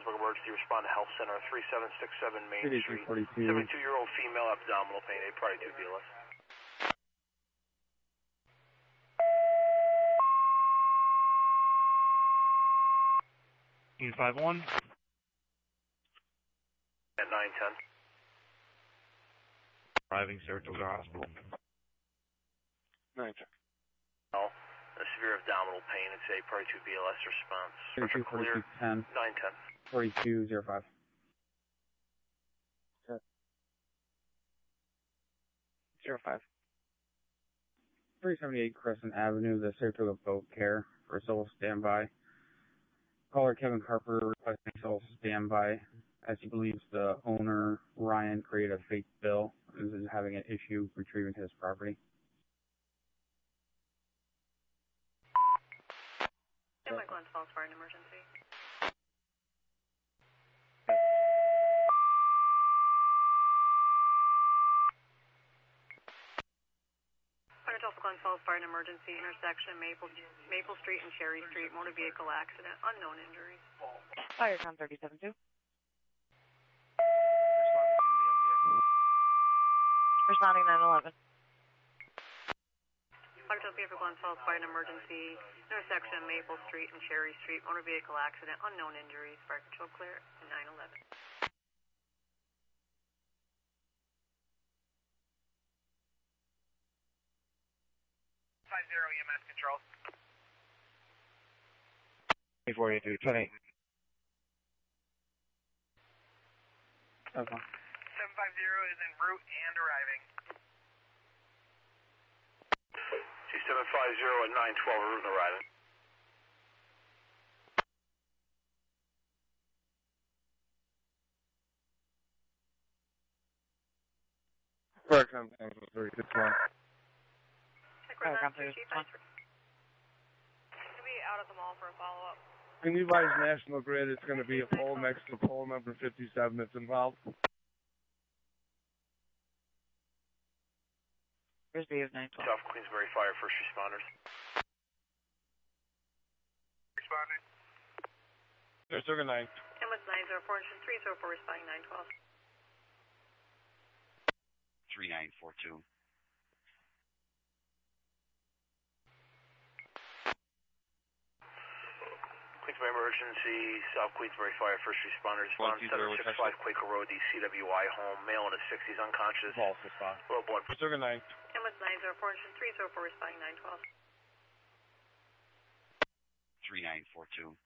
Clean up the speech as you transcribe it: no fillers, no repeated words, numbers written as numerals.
Queensborough Emergency, respond to Health Center, 3767 Main Street. 42. 72-year-old female, abdominal pain, A priority 2 BLS. Unit 51. At 910. Arriving Saratoga Hospital. 910. A severe abdominal pain, it's A priority 2 BLS response. 32, Clear. 10. 910. 4205. Okay. 05. 378 Crescent Avenue, the Saratoga Boat Care for sole standby. Caller Kevin Carper requesting sole standby as he believes the owner, Ryan, created a fake bill and is having an issue retrieving his property. Standby Glens Falls Fire, an emergency. Fire Delta Glens Falls Fire, an emergency, intersection Maple Street and Cherry Street, motor vehicle accident, unknown injuries. Firecom 37-2. Responding 911. Fire Delta Vehicle Glens Falls Fire, an emergency, intersection Maple Street and Cherry Street, motor vehicle accident, unknown injuries. Fire control clear, 911. 50 EMS control. 842, 28. Okay. 750 is en route and arriving. 2750 at 912, route and arriving. Firecom 36-1. Firecom 36-1. Going to be out at the mall for a follow-up. Can you advise National Grid it's going to be a pole next to pole number 57 that's involved? Here's B of 912. South Queensbury Fire, first responders. Responding. Saratoga 9. MS 904, 304, responding 912. 3942. Queensbury Emergency, South Queensbury Fire, first responders. Respond 765 Quaker Road, the CWI home, male in his 60s, unconscious. False response. Low blood. Saratoga 9. MS 904, 304, responding 912. 3942.